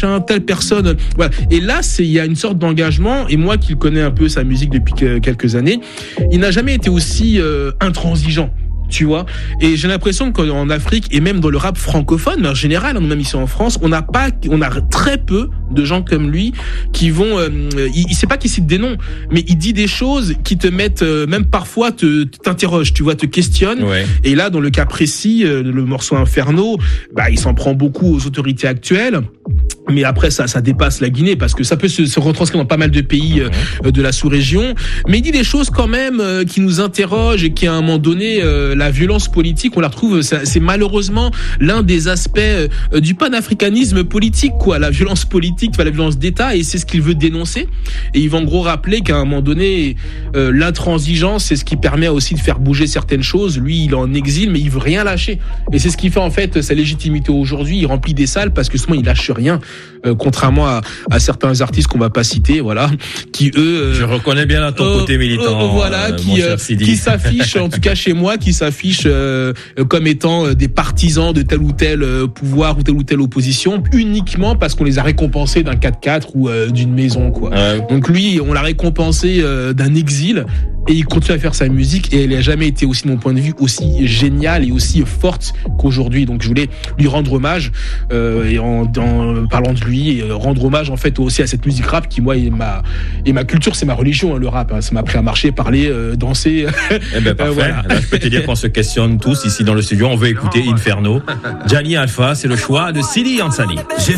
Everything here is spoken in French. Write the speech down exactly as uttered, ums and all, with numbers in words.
machin, telle personne. Voilà. Et là, c'est il y a une sorte d'engagement. Et moi, qui connais un peu sa musique depuis quelques années, il n'a jamais été aussi euh, intransigeant. Tu vois, et j'ai l'impression qu'en Afrique et même dans le rap francophone, mais en général, même ici en France, on n'a pas, on a très peu de gens comme lui qui vont, euh, il, il sait pas qu'il cite des noms, mais il dit des choses qui te mettent, euh, même parfois te t'interrogent, tu vois, te questionnent. Ouais. Et là, dans le cas précis, euh, le morceau Inferno, bah, il s'en prend beaucoup aux autorités actuelles. Mais après, ça, ça dépasse la Guinée parce que ça peut se, se retranscrire dans pas mal de pays euh, de la sous-région. Mais il dit des choses quand même euh, qui nous interrogent et qui, à un moment donné, euh, la violence politique, on la retrouve. Ça, c'est malheureusement l'un des aspects euh, du panafricanisme politique, quoi. La violence politique, la violence d'État, et c'est ce qu'il veut dénoncer. Et il va en gros rappeler qu'à un moment donné, euh, l'intransigeance, c'est ce qui permet aussi de faire bouger certaines choses. Lui, il est en exil, mais il veut rien lâcher. Et c'est ce qui fait en fait sa légitimité aujourd'hui. Il remplit des salles parce que souvent il lâche rien. Euh, contrairement à, à certains artistes qu'on va pas citer, voilà, qui eux, euh, je reconnais bien là ton euh, côté militant, euh, voilà, euh, qui euh, qui s'affichent, en tout cas chez moi, qui s'affichent euh, comme étant des partisans de tel ou tel pouvoir ou telle ou telle opposition, uniquement parce qu'on les a récompensés d'un quatre-quatre ou euh, d'une maison, quoi. Euh... Donc lui, on l'a récompensé euh, d'un exil. Et il continue à faire sa musique et elle n'a jamais été aussi, de mon point de vue, aussi géniale et aussi forte qu'aujourd'hui. Donc je voulais lui rendre hommage euh, et en, en parlant de lui, et rendre hommage en fait aussi à cette musique rap qui moi est ma et ma culture, c'est ma religion, hein, le rap. Hein, ça m'a appris à marcher, parler, euh, danser. Eh ben parfait. Euh, voilà. Là, je peux te dire qu'on se questionne tous ici dans le studio. On veut écouter Inferno. Djali Alpha, c'est le choix de Sidi Ansani.